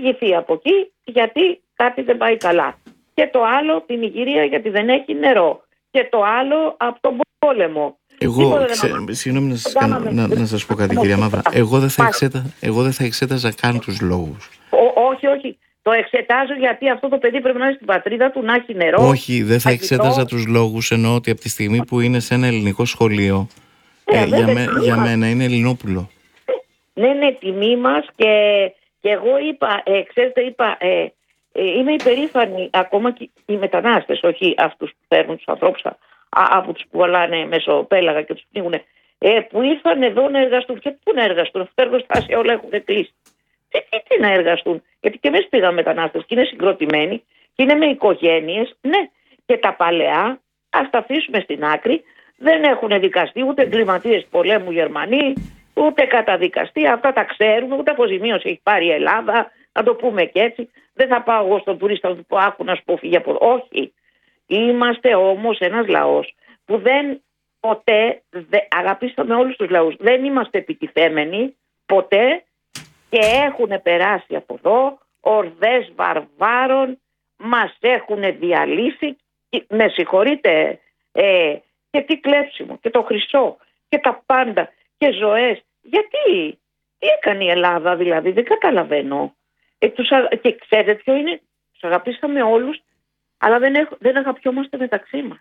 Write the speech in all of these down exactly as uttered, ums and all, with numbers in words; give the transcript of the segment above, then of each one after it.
φυγηθεί από εκεί γιατί κάτι δεν πάει καλά. Και το άλλο την Ιγυρία γιατί δεν έχει νερό. Και το άλλο από τον πόλεμο. Εγώ, ξε... συγγνώμη να σας, κάνω, να, να σας πω κάτι, κυρία Μαύρα. Εγώ δεν, θα εξέτα... Εγώ δεν θα εξέταζα καν τους λόγους. Ό, όχι, όχι. Το εξετάζω γιατί αυτό το παιδί πρέπει να είναι στην πατρίδα του, να έχει νερό. Όχι, δεν θα εξέταζα τους λόγους, εννοώ ότι από τη στιγμή που είναι σε ένα ελληνικό σχολείο, ε, ε, για, με, για μένα είναι Ελληνόπουλο. Ναι, ναι, τιμή μας και, και εγώ είπα, ε, ξέρετε, είπα, ε, ε, είμαι υπερήφανη ακόμα και οι μετανάστες, όχι αυτούς που φέρνουν τους ανθρώπους α, από τους που βαλάνε μεσοπέλαγα και τους πνίγουν, ε, που ήρθαν εδώ να εργαστούν. Και πού να εργαστούν, αυτά τα εργοστάσια όλα έχουν κλείσει. Τι, τι, τι να εργαστούν, γιατί και εμείς πήγαμε μετανάστες και είναι συγκροτημένοι και είναι με οικογένειες, ναι, και τα παλαιά, ας τα αφήσουμε στην άκρη, δεν έχουν δικαστεί ούτε εγκληματίες πολέμου Γερμανοί, ούτε καταδικαστεί, αυτά τα ξέρουμε, ούτε αποζημίωση έχει πάρει η Ελλάδα, να το πούμε και έτσι. Δεν θα πάω εγώ στον τουρίστα να του πω, άκου να σου πω, φύγε από εδώ. Όχι. Είμαστε όμως ένας λαός που δεν ποτέ, δε, αγαπήσαμε όλους τους λαούς, δεν είμαστε επιτιθέμενοι ποτέ και έχουν περάσει από εδώ ορδές βαρβάρων, μας έχουν διαλύσει, με συγχωρείτε, ε, και τι κλέψιμο, και το χρυσό, και τα πάντα, και ζωές. Γιατί, τι έκανε η Ελλάδα δηλαδή, δεν καταλαβαίνω. Ε, τους, και ξέρετε ποιο είναι, τους αγαπήσαμε όλους, αλλά δεν, έχ, δεν αγαπιόμαστε μεταξύ μας.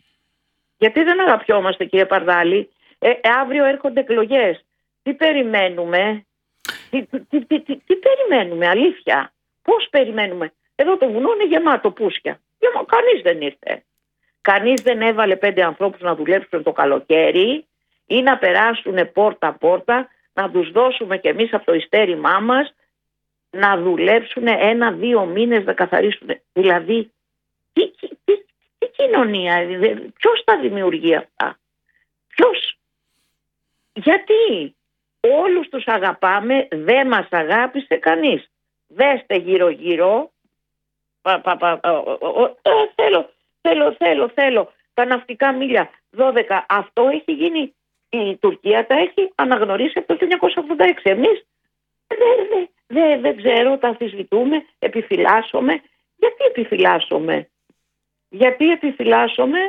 Γιατί δεν αγαπιόμαστε, κύριε Παρδάλη, ε, αύριο έρχονται εκλογές. Τι περιμένουμε, τι, τι, τι, τι, τι, τι περιμένουμε, αλήθεια. Πώς περιμένουμε. Εδώ το βουνό είναι γεμάτο πούσια. Κανείς δεν ήρθε. Κανείς δεν έβαλε πέντε ανθρώπους να δουλέψουν το καλοκαίρι ή να περάσουν πόρτα-πόρτα, να τους δώσουμε κι εμείς από το ειστέρημά μας να δουλέψουν ένα-δύο μήνες να καθαρίσουν. Δηλαδή, τι, τι, τι, τι κοινωνία, ποιος τα δημιουργεί αυτά, ποιος, γιατί όλους τους αγαπάμε, δεν μας αγάπησε κανείς. Δέστε γύρω-γύρω, πα, πα, πα, ο, ο, ο, θέλω, θέλω, θέλω, θέλω, τα ναυτικά μίλια, δώδεκα, αυτό έχει γίνει, η Τουρκία τα έχει αναγνωρίσει από το χίλια εννιακόσια ογδόντα έξι. Εμείς δεν δε, δε, δε ξέρω, τα αμφισβητούμε, επιφυλάσσομαι. Γιατί επιφυλάσσομαι, γιατί επιφυλάσσομαι,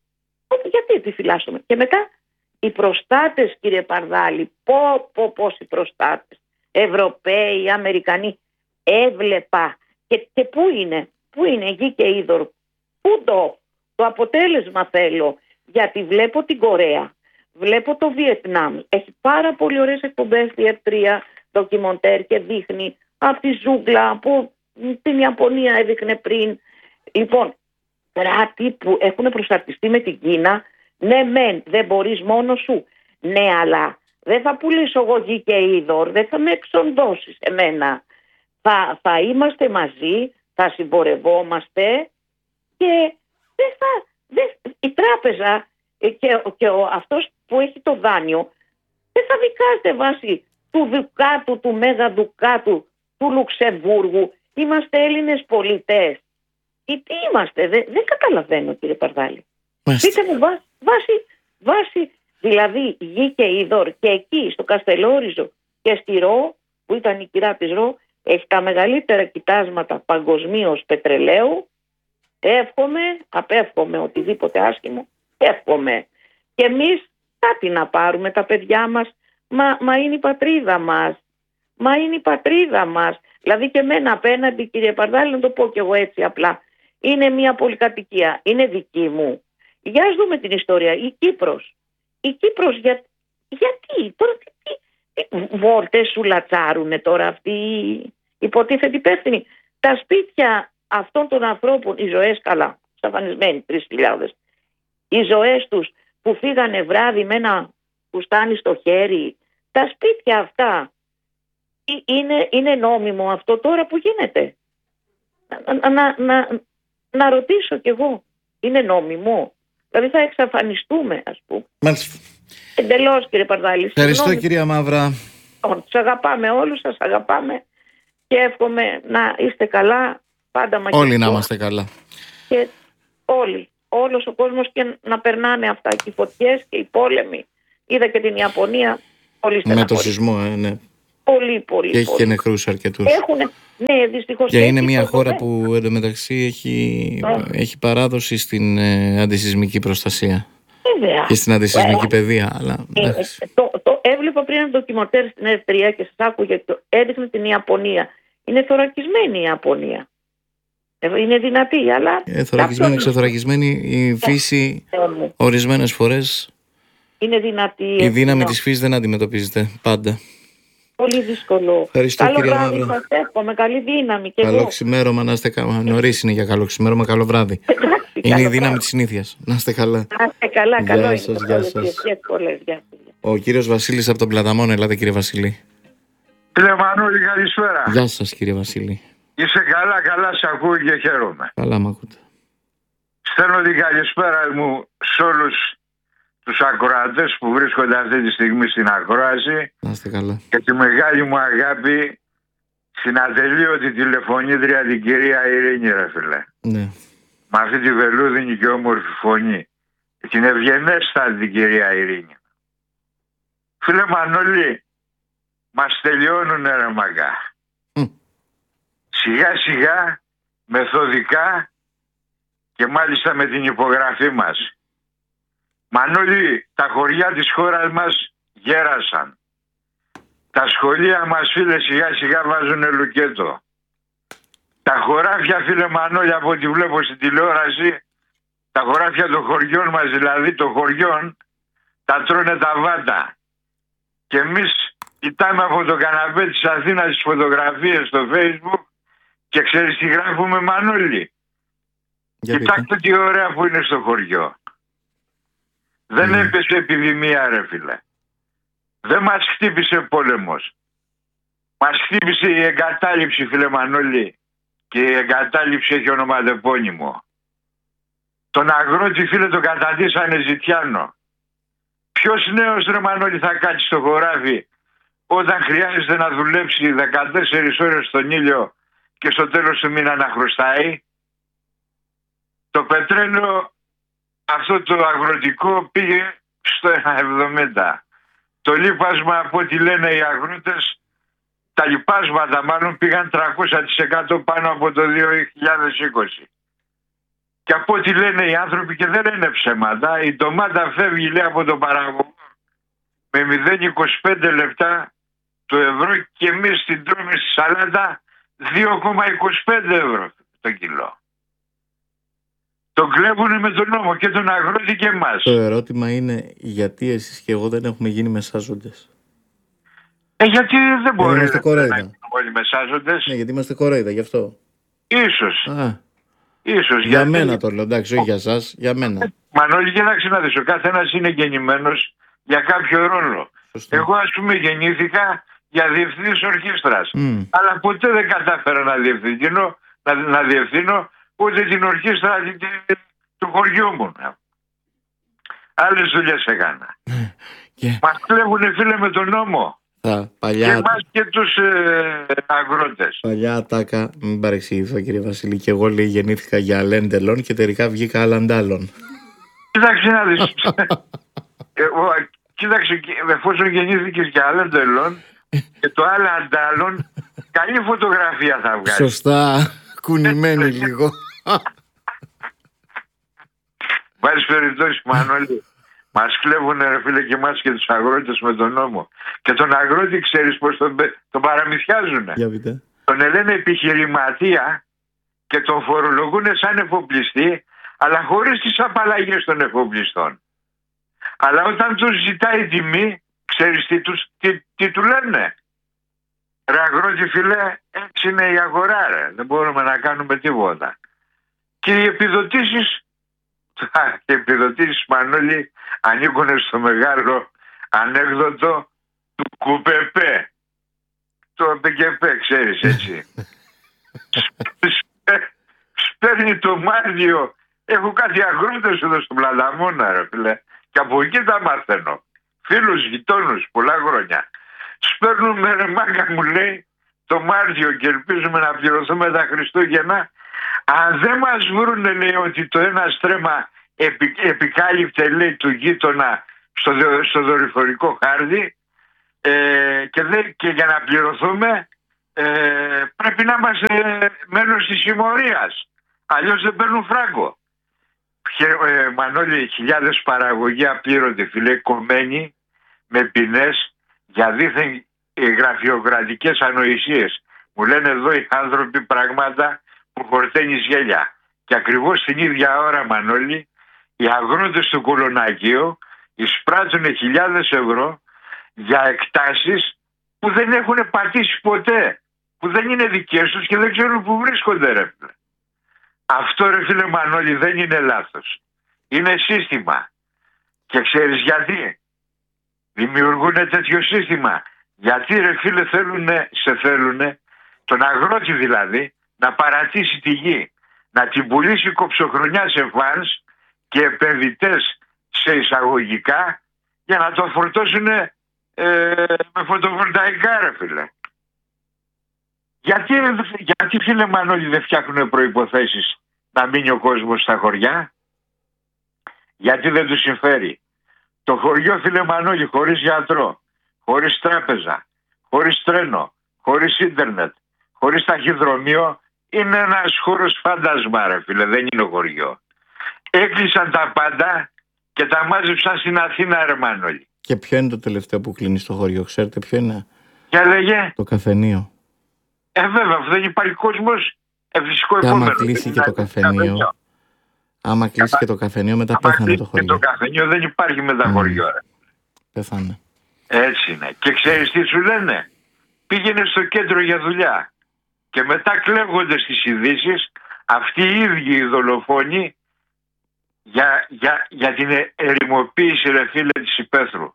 γιατί επιφυλάσσομαι. Και μετά οι προστάτες, κύριε Παρδάλη, πω, πω, πώς οι προστάτες, Ευρωπαίοι, Αμερικανοί, έβλεπα και, και πού είναι, πού είναι γη και είδωρ, πού το, το αποτέλεσμα θέλω, γιατί βλέπω την Κορέα, βλέπω το Βιετνάμ, έχει πάρα πολύ ωραίες εκπομπές η εφ τρία, ντοκιμοντέρ και δείχνει από τη ζούγκλα που την Ιαπωνία έδειχνε πριν. Λοιπόν, κράτη που έχουν προσαρτιστεί με την Κίνα, ναι μεν δεν μπορείς μόνος σου, ναι αλλά δεν θα πουλήσω εγώ γη και είδωρ, δεν θα με εξοντώσεις εμένα. Θα, θα είμαστε μαζί, θα συμπορευόμαστε και δεν θα, δεν, η τράπεζα και, και ο, αυτός που έχει το δάνειο δεν θα δικάζεται βάσει του Δουκάτου, του Μέγα Δουκάτου, του Λουξεμβούργου. Είμαστε Έλληνες πολιτές. Ή τι είμαστε, δεν, δεν καταλαβαίνω, κύριε Παρδάλη. Πείτε μου βάση, βάση, βάση, δηλαδή γη και είδωρ, και εκεί στο Καστελόριζο και στη Ρο, που ήταν η κυρά της Ρο, έχει τα μεγαλύτερα κοιτάσματα παγκοσμίως πετρελαίου. Εύχομαι, απέφχομαι οτιδήποτε άσχημο, εύχομαι. Και εμείς κάτι να πάρουμε τα παιδιά μας, μα, μα είναι η πατρίδα μας. Μα είναι η πατρίδα μας. Δηλαδή και εμένα απέναντι, κύριε Παρδάλη, να το πω κι εγώ έτσι απλά. Είναι μια πολυκατοικία, είναι δική μου. Για ας δούμε την ιστορία. Η Κύπρος. Η Κύπρος για, γιατί, τώρα τι, τι, τι βόρτες σου λατσάρουνε τώρα αυτοί οι υποτίθετοι υπεύθυνοι. Τα σπίτια αυτών των ανθρώπων, οι ζωές καλά, εξαφανισμένοι τρεις χιλιάδες, οι ζωές τους που φύγανε βράδυ με ένα κουστάνι στο χέρι, τα σπίτια αυτά, είναι, είναι νόμιμο αυτό τώρα που γίνεται. Να, να, να, να ρωτήσω κι εγώ, είναι νόμιμο? Δηλαδή θα εξαφανιστούμε, ας πούμε. Μάλιστα. Εντελώς, κύριε Παρδάλη. Ευχαριστώ, συγγνώμη, κυρία Μαύρα. Τους αγαπάμε όλους, σας αγαπάμε και εύχομαι να είστε καλά, πάντα μαγικό. Όλοι να είμαστε καλά. Και όλοι, όλος ο κόσμος, και να περνάνε αυτά και οι φωτιές και οι πόλεμοι. Είδα και την Ιαπωνία πολύ στεναχωρή. Με το σεισμό, ε, ναι. Πολύ, πολύ. Και έχει πολύ. και νεκρούς αρκετούς. Έχουν, ναι, δυστυχώς. Και είναι μια το χώρα το που εντωμεταξύ έχει, ε. έχει παράδοση στην ε, αντισυσμική προστασία. Βέβαια. Και στην αντισυσμική ε. παιδεία. Αλλά, ε, το, το έβλεπα πριν ένα ντοκιμοτέρ στην Ερ τρία και σας άκουγε, το έδειχνε την Ιαπωνία. Είναι θωρακισμένη η Ιαπωνία. Είναι δυνατή, αλλά... Ε, θωρακισμένη, ξεθωρακισμένη, η φύση ε, ορισμένες φορές... Είναι δυνατή. Η δύναμη της φύσης δεν αντιμετωπίζεται πάντα. Πολύ δύσκολο. Ευχαριστώ, καλό κυρία βράδυ, Μαύρα. σας εύχομαι. Καλή δύναμη. Και καλό εγώ. ξημέρωμα, να είστε καλά. Νωρίς είναι για καλό ξημέρωμα, καλό βράδυ. Είναι η δύναμη της συνήθειας. Να είστε καλά. Να είστε καλά, καλό Γεια είναι. σας, γεια σας. Γεια. Ο κύριος Βασίλης από τον Πλαταμόνα. Ελάτε, κύριε Βασίλη. Κύριε Μανώλη, καλησπέρα. Γεια σας, κύριε Βασίλη. Είσαι καλά, καλά, σε ακούω και χαίρομαι. Καλά μ' ακούτε. Στέλνω την καλησπέρα μου σε όλους τους ακροατές που βρίσκονται αυτή τη στιγμή στην ακρόαση. Να είστε καλά. Και τη μεγάλη μου αγάπη στην ατελείωτη τηλεφωνήτρια την κυρία Ειρήνη, ρε φίλε. Ναι. Με αυτή τη βελούδινη και όμορφη φωνή. Και την ευγενέστατη την κυρία Ειρήνη. Φίλε Μανώλη, μας τελειώνουν ρε μαγκά. Mm. Σιγά σιγά, μεθοδικά και μάλιστα με την υπογραφή μας. Μανώλη, τα χωριά της χώρας μας γέρασαν. Τα σχολεία μας, φίλε, σιγά σιγά βάζουν λουκέτο. Τα χωράφια, φίλε Μανώλη, από ό,τι βλέπω στην τηλεόραση, τα χωράφια των χωριών μας, δηλαδή των χωριών, τα τρώνε τα βάτα. Και εμείς κοιτάμε από το καναπέ της Αθήνας τις φωτογραφίες στο Facebook και ξέρεις τι γράφουμε, Μανώλη? Κοιτάξτε τι ωραία που είναι στο χωριό. Δεν mm. έπεσε επιδημία, ρε φίλε. Δεν μας χτύπησε πόλεμος. Μας χτύπησε η εγκατάλειψη, φίλε Μανώλη. Και η εγκατάλειψη έχει ονοματεπώνυμο. Τον αγρότη, φίλε, τον καταντήσανε ζητιάνο. Ποιος νέος, ρε Μανώλη, θα κάτσει στο χωράφι όταν χρειάζεται να δουλέψει δεκατέσσερις ώρες στον ήλιο και στο τέλος του μήνα να χρωστάει? Το πετρέλαιο αυτό το αγροτικό πήγε στο ένα εβδομήντα. Το λίπασμα, από ό,τι λένε οι αγρότες, τα λιπάσματα μάλλον πήγαν τριακόσια τοις εκατό πάνω από το δύο χιλιάδες είκοσι. Και από ό,τι λένε οι άνθρωποι, και δεν λένε ψέματα, η ντομάτα φεύγει, λέει, από τον παραγωγό με μηδέν κόμμα είκοσι πέντε λεπτά το ευρώ και εμείς την τρώμε στη σαλάτα δύο κόμμα είκοσι πέντε ευρώ το κιλό. Τον κλέβουνε με τον νόμο και τον αγρότη και εμάς. Το ερώτημα είναι γιατί εσείς και εγώ δεν έχουμε γίνει μεσάζοντες. Ε, γιατί δεν μπορεί να γίνουμε όλοι μεσάζοντες. Ναι, γιατί είμαστε κορόιδα, γι' αυτό. Ίσως. Α, Ίσως. για γιατί... μένα το λέω, εντάξει, όχι για σας, για μένα. Μανώλη, κοίταξε να δεις, ο καθένας είναι γεννημένος για κάποιο ρόλο. Σωστό. Εγώ, ας πούμε, γεννήθηκα για διευθυντής ορχήστρας. Mm. Αλλά ποτέ δεν κατάφερα να διευθύνω, να, να διευθύνω ούτε την ορχήστρα του χωριού μου. Άλλες δουλειές έκανα. Yeah. Μας κλέβουνε, φίλε, με τον νόμο. Θα, παλιά... Και εμάς και τους ε, αγρότες. Παλιά ατάκα, μην παρεξηγηθώ, κύριε Βασίλη, και εγώ, λέει, γεννήθηκα για αλέντελον και τελικά βγήκα αλαντάλων. Κοίταξε να δεις. Εγώ, κοίταξε, εφόσον γεννήθηκες για αλέντελον και το αλαντάλων, καλή φωτογραφία θα βγάλει. Σωστά, κουνημένη λίγο. Βάζεις περιπτώσεις, Μανώλη. Μας κλέβουνε, ρε φίλε, και εμάς και τους αγρότες με τον νόμο. Και τον αγρότη, ξέρεις πως τον, τον παραμυθιάζουνε. Για πείτε. Τον λένε επιχειρηματία και τον φορολογούνε σαν εφοπλιστή, αλλά χωρίς τις απαλλαγές των εφοπλιστών. Αλλά όταν τους ζητάει τιμή, ξέρεις τι, τους, τι, τι του λένε? Ρε αγρότη, φίλε, έτσι είναι η αγορά, ρε. Δεν μπορούμε να κάνουμε τίποτα. Και οι επιδοτήσεις, οι επιδοτήσεις, Μανώλη, ανήκουν στο μεγάλο ανέκδοτο του Κουπεπέ. Το ΠΚΠ, ξέρεις, έτσι. Σπέρνει το Μάρτιο. Έχω κάτι αγρότες εδώ στο Πλαταμόνα, ρε φίλε. Και από εκεί τα μαθαίνω. Φίλους, γειτόνους, πολλά χρόνια. Σπέρνουμε, ρε μάγκα, μου λέει, το Μάρτιο και ελπίζουμε να πληρωθούμε τα Χριστούγεννα. Αν δεν μας βρούνε, λέει, ότι το ένα στρέμμα επι, επικάλυπτε, λέει, του γείτονα στο, στο δορυφορικό χάρτη, ε, και, δε, και για να πληρωθούμε ε, πρέπει να είμαστε μέλος της συμμορίας. Αλλιώς δεν παίρνουν φράγκο. Ε, Μανώλη, χιλιάδες παραγωγοί απλήρωτοι, φίλε, κομμένοι με ποινές για δίθεν γραφειοκρατικές ανοησίες. Μου λένε εδώ οι άνθρωποι πράγματα που χορταίνεις γέλια. Και ακριβώς την ίδια ώρα, Μανώλη, οι αγρότες του Κολονακίου εισπράττουν χιλιάδες ευρώ για εκτάσεις που δεν έχουν πατήσει ποτέ, που δεν είναι δικές τους και δεν ξέρουν που βρίσκονται, ρε φίλε. Αυτό, ρε φίλε Μανώλη, δεν είναι λάθος. Είναι σύστημα. Και ξέρεις γιατί δημιουργούν τέτοιο σύστημα? Γιατί, ρε φίλε, θέλουνε, σε θέλουνε, τον αγρότη δηλαδή, να παρατήσει τη γη, να την πουλήσει κοψοχρονιά σε φανς και επενδυτές σε εισαγωγικά για να το φορτώσουν ε, με φωτοβολταϊκά, ρε φίλε. Γιατί, γιατί, φίλε Μανώλη, δεν φτιάχνουν προϋποθέσεις να μείνει ο κόσμος στα χωριά? Γιατί δεν τους συμφέρει. Το χωριό, φίλε Μανώλη, χωρίς γιατρό, χωρίς τράπεζα, χωρίς τρένο, χωρίς ίντερνετ, χωρίς ταχυδρομείο, είναι ένας χώρος φάντασμα, ρε φίλε, δεν είναι χωριό. Έκλεισαν τα πάντα και τα μάζεψαν στην Αθήνα, ρε Μανώλη. Και ποιο είναι το τελευταίο που κλείνει στο χωριό, ξέρετε ποιο είναι? Και λέγε. Το καφενείο. Ε, βέβαια, αφού δεν υπάρχει κόσμος, ε, φυσικό και επόμενο. άμα κλείσει και το καφενείο, άμα κλείσει και το καφενείο, μετά πέθανε το χωριό. Και το καφενείο δεν υπάρχει μετά mm. χωριό, ρε. Πέθανε. Έτσι είναι. Και ξέρεις τι σου λένε? Πήγαινε στο κέντρο για δουλειά. Και μετά κλαίγονται στις ειδήσεις αυτοί οι ίδιοι οι δολοφόνοι για, για, για την ερημοποίηση, ρε φίλε, της υπαίθρου.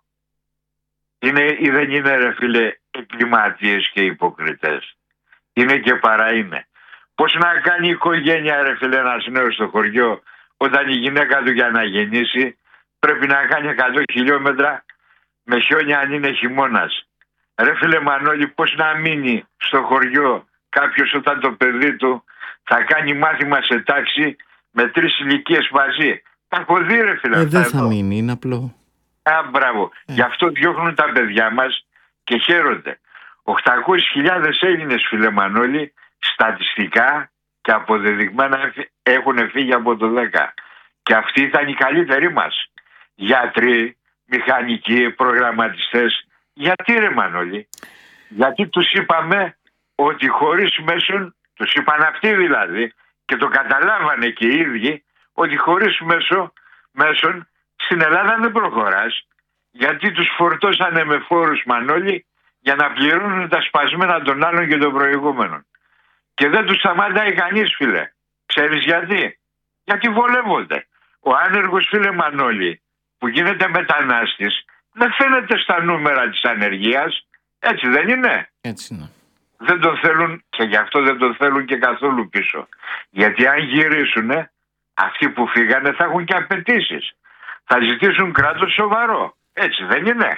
Είναι ή δεν είναι, ρε φίλε, εγκληματίες και υποκριτές? Είναι και παρά είναι. Πώς να κάνει η οικογένεια, ρε φίλε, ένας νέος στο χωριό, όταν η γυναίκα του για να γεννήσει πρέπει να κάνει εκατό χιλιόμετρα με χιόνια αν είναι χειμώνας. Ρε φίλε Μανώλη, πώς να μείνει στο χωριό κάποιος όταν το παιδί του θα κάνει μάθημα σε τάξη με τρεις ηλικίες μαζί? Τα έχω δει, ρε φίλε. Ε, δεν θα εδώ μείνει, είναι απλό. Α, μπράβο. Ε. Γι' αυτό διώχνουν τα παιδιά μας και χαίρονται. οκτακόσιες χιλιάδες Έλληνες, φίλε Μανώλη, στατιστικά και αποδεδειγμένα έχουν φύγει από το δέκα. Και αυτοί ήταν οι καλύτεροι μας. Γιατροί, μηχανικοί, προγραμματιστές. Γιατί, ρε Μανώλη? Γιατί τους είπαμε ότι χωρίς μέσον, τους είπαν αυτοί δηλαδή, και το καταλάβανε και οι ίδιοι, ότι χωρίς μέσο, μέσον στην Ελλάδα δεν προχωράς. Γιατί τους φορτώσανε με φόρους, Μανώλη, για να πληρώνουν τα σπασμένα των άλλων και των προηγούμενων. Και δεν τους σταματάει κανείς, φίλε. Ξέρεις γιατί? Γιατί βολεύονται. Ο άνεργος, φίλε Μανώλη, που γίνεται μετανάστης, δεν φαίνεται στα νούμερα της ανεργίας. Έτσι δεν είναι? Έτσι είναι. Δεν το θέλουν και γι' αυτό δεν το θέλουν και καθόλου πίσω. Γιατί αν γυρίσουνε, αυτοί που φύγανε θα έχουν και απαιτήσεις. Θα ζητήσουν κράτος σοβαρό. Έτσι δεν είναι?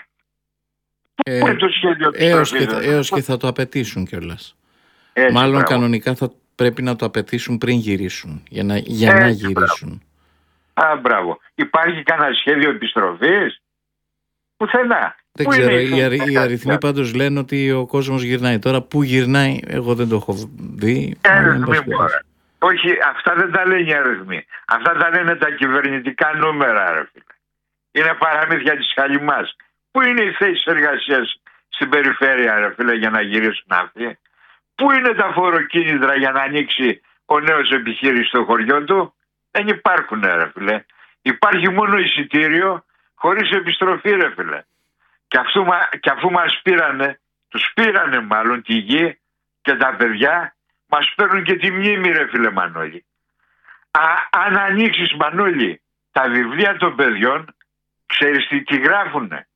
Ε, Πού είναι το σχέδιο της έως, και, τροφής, έως και θα το απαιτήσουν κιόλας. Μάλλον πράγμα. Κανονικά θα πρέπει να το απαιτήσουν πριν γυρίσουν. Για να, για να γυρίσουν. Μπράβο. Α, μπράβο. Υπάρχει κανένα σχέδιο επιστροφής? Πουθενά. Δεν πού ξέρω. Οι, οι, οι αριθμοί πάντως λένε ότι ο κόσμος γυρνάει. Τώρα πού γυρνάει, εγώ δεν το έχω δει. Αριθμοί, όχι, αυτά δεν τα λένε οι αριθμοί. Αυτά τα λένε τα κυβερνητικά νούμερα, ρε φίλε. Είναι παραμύθια της χαλιμάς. Πού είναι οι θέσεις εργασίας στην περιφέρεια, ρε φίλε, για να γυρίσουν αυτοί? Πού είναι τα φοροκίνητρα για να ανοίξει ο νέος επιχείρηση στο χωριό του? Δεν υπάρχουν, ρε φίλε. Υπάρχει μόνο εισιτήριο χωρίς επιστροφή, ρε φίλε. Και αφού, και αφού μας πήρανε, τους πήρανε μάλλον τη γη και τα παιδιά, μας παίρνουν και τη μνήμη, ρε φίλε Μανώλη. Α, αν ανοίξεις, Μανώλη, τα βιβλία των παιδιών, ξέρεις τι, τι γράφουνε?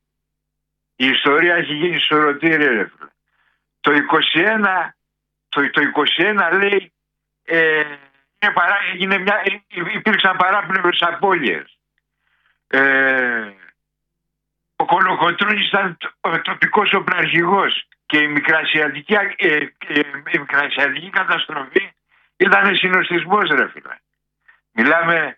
Η ιστορία έχει γίνει σωρωτήρια, ρε φίλε. Το είκοσι ένα, το, το είκοσι ένα λέει, ε, είναι παρά, έγινε μια, υπήρξαν παράπλευρες απώλειες. Ε, ο Κολοκοτρώνης ήταν ο τοπικός οπλαρχηγός και η μικρασιατική, ε, ε, η μικρασιατική καταστροφή ήταν συνοστισμός, ρε φίλε. Μιλάμε,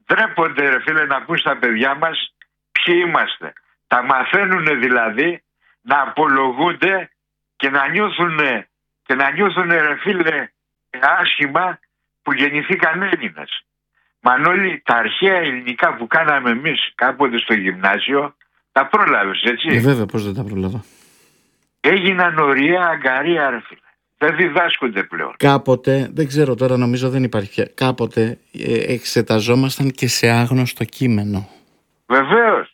ντρέπονται, ρε φίλε, να πούν στα παιδιά μας ποιοι είμαστε. Τα μαθαίνουν δηλαδή να απολογούνται και να νιώθουν, και να νιώθουν ρε φίλε άσχημα που γεννηθήκαν Έλληνες. Μανώλη, τα αρχαία ελληνικά που κάναμε εμείς κάποτε στο γυμνάσιο, τα πρόλαβες, έτσι? Ε, βέβαια, πώς δεν τα πρόλαβα. Έγιναν ωραία αγκαρία, ρε φίλε. Δεν διδάσκονται πλέον. Κάποτε, δεν ξέρω τώρα, νομίζω δεν υπάρχει πια. Κάποτε ε, εξεταζόμασταν και σε άγνωστο κείμενο. Βεβαίως.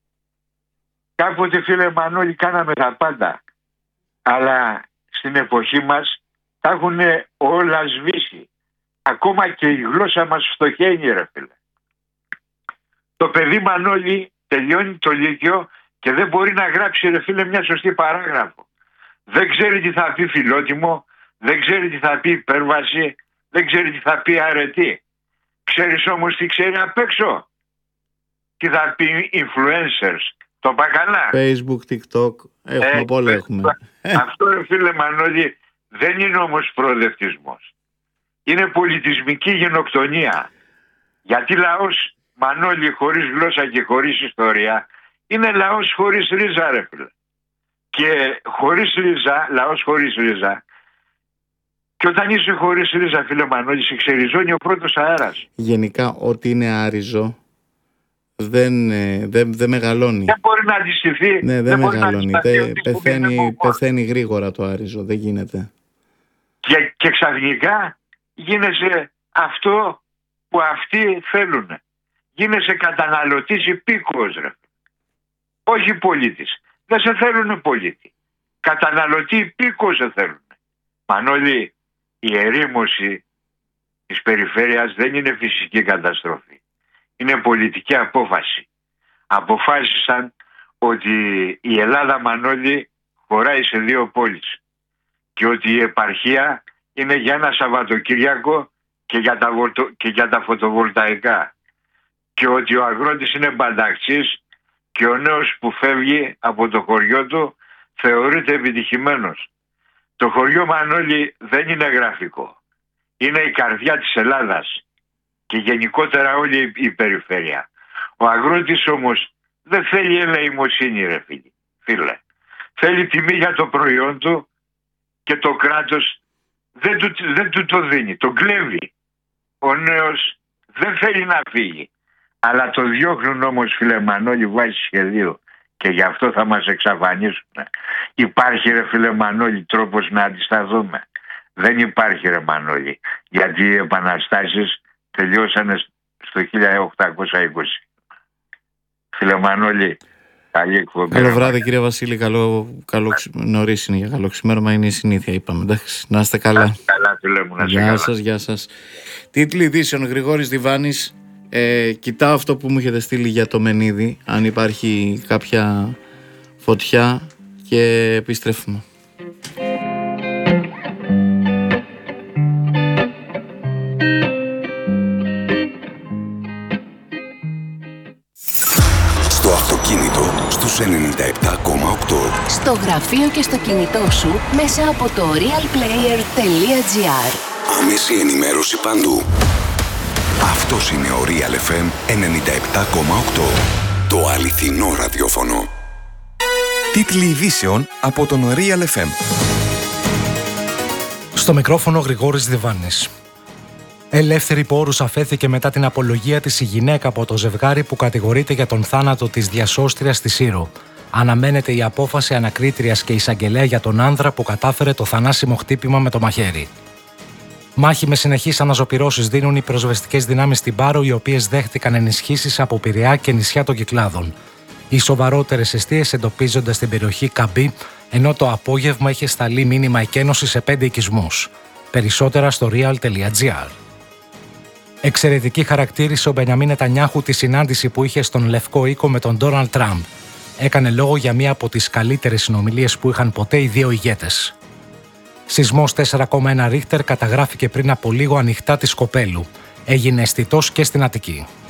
Κάποτε, φίλε Μανώλη, κάναμε τα πάντα. Αλλά στην εποχή μας τα έχουν όλα σβήσει. Ακόμα και η γλώσσα μας φτωχαίνει, ρε φίλε. Το παιδί Μανώλη τελειώνει το λύκειο και δεν μπορεί να γράψει, ρε φίλε, μια σωστή παράγραφο. Δεν ξέρει τι θα πει φιλότιμο, δεν ξέρει τι θα πει υπέρβαση, δεν ξέρει τι θα πει αρετή. Ξέρεις όμως τι ξέρει απ' έξω? Τι θα πει influencers? Το μπακαλά. Facebook, TikTok, έχουμε ε, από όλα έχουμε. Αυτό, ρε φίλε Μανώλη, δεν είναι όμως προοδευτισμός. Είναι πολιτισμική γενοκτονία. Γιατί λαός, Μανώλη, χωρίς γλώσσα και χωρίς ιστορία, είναι λαός χωρίς ρίζα, ρε φίλε. Και χωρίς ρίζα, λαός χωρίς ρίζα, και όταν είσαι χωρίς ρίζα, φίλε Μανώλη, σε ξεριζώνει ο πρώτος αέρας. Γενικά, ό,τι είναι άριζο δεν, δεν, δεν μεγαλώνει. Δεν μπορεί να αντιστηθεί. Ναι, δεν, δεν μεγαλώνει. Δε, πεθαίνει, πεθαίνει γρήγορα το άριζο. Δεν γίνεται. Και, και ξαφνικά γίνεσαι αυτό που αυτοί θέλουν. Γίνεσαι καταναλωτής υπήκοος, ρε. Όχι πολίτης. Δεν σε θέλουν πολίτη. Καταναλωτή υπήκοος σε θέλουν. Μανώλη, η ερήμωση της περιφέρειας δεν είναι φυσική καταστροφή. Είναι πολιτική απόφαση. Αποφάσισαν ότι η Ελλάδα, Μανώλη, χωράει σε δύο πόλεις και ότι η επαρχία είναι για ένα Σαββατοκύριακο και για τα, βολτο... και για τα φωτοβολταϊκά και ότι ο αγρότης είναι μπανταξής και ο νέος που φεύγει από το χωριό του θεωρείται επιτυχημένος. Το χωριό, Μανώλη, δεν είναι γραφικό. Είναι η καρδιά της Ελλάδας και γενικότερα όλη η περιφέρεια. Ο αγρότης όμως δεν θέλει ελεημοσύνη, ρε φίλε. Θέλει τιμή για το προϊόν του και το κράτος δεν του, δεν του το δίνει, το κλέβει. Ο νέος δεν θέλει να φύγει. Αλλά το διώχνουν όμως, φίλε Μανώλη, βάζει σχεδίο και γι' αυτό θα μας εξαφανίσουν. Υπάρχει, ρε φίλε Μανώλη, τρόπος να αντισταθούμε? Δεν υπάρχει, ρε Μανώλη, γιατί οι επαναστάσεις τελειώσανε στο χίλια οκτακόσια είκοσι. Φίλε Μανώλη, καλή εκπομπή. Καλό βράδυ, κύριε Βασίλη. Καλό, καλό νωρίς είναι για καλό ξημέρωμα. Είναι η συνήθεια, είπαμε. Εντάξει, να είστε καλά. Να είστε καλά, φίλε μου, να είστε γεια καλά. σας, γεια σας. Τίτλοι ειδήσεων, Γρηγόρης Διβάνης. Ε, κοιτάω αυτό που μου έχετε στείλει για το Μενίδη, αν υπάρχει κάποια φωτιά, και επιστρέφουμε. Στο αυτοκίνητο στους ενενήντα επτά κόμμα οκτώ. Στο γραφείο και στο κινητό σου μέσα από το real player τελεία gr. Άμεση ενημέρωση παντού. Αυτός είναι ο Real εφ εμ ενενήντα επτά κόμμα οκτώ. Το αληθινό ραδιόφωνο. Τίτλοι ειδήσεων από τον Real εφ εμ. Στο μικρόφωνο Γρηγόρης Διβάνης. Ελεύθερη πόρους αφέθηκε μετά την απολογία της η γυναίκα από το ζευγάρι που κατηγορείται για τον θάνατο της διασώστριας στη Σύρο. Αναμένεται η απόφαση ανακρίτριας και εισαγγελέα για τον άνδρα που κατάφερε το θανάσιμο χτύπημα με το μαχαίρι. Μάχη με συνεχείς αναζωπυρώσεις δίνουν οι πυροσβεστικές δυνάμεις στην Πάρο, οι οποίες δέχτηκαν ενισχύσεις από Πειραιά και νησιά των Κυκλάδων. Οι σοβαρότερες εστίες εντοπίζονται στην περιοχή Καμπή, ενώ το απόγευμα είχε σταλεί μήνυμα εκένωση σε πέντε οικισμούς. Περισσότερα στο real τελεία gr. Εξαιρετική χαρακτήρισε ο Μπενιαμίν Νετανιάχου τη συνάντηση που είχε στον Λευκό Οίκο με τον Ντόναλντ Τραμπ. Έκανε λόγο για μία από τις καλύτερες συνομιλίες που είχαν ποτέ οι δύο ηγέτες. Σεισμός τέσσερα κόμμα ένα Ρίχτερ καταγράφηκε πριν από λίγο ανοιχτά της Σκοπέλου. Έγινε αισθητός και στην Αττική.